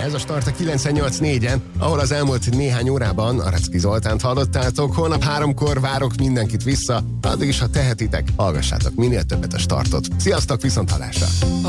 Ez a Start a 98.4-en, ahol az elmúlt néhány órában Arecki Zoltánt hallottátok. Holnap 3-kor várok mindenkit vissza. Addig is, ha tehetitek, hallgassátok minél többet a Startot. Sziasztok, viszonthallásra!